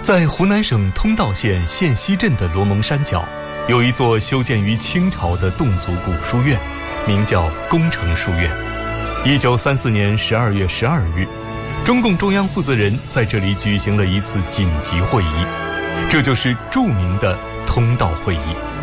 在湖南省通道县县西镇的罗蒙山脚，有一座修建于清朝的侗族古书院，名叫恭诚书院。1934年12月12日，中共中央负责人在这里举行了一次紧急会议，这就是著名的通道会议。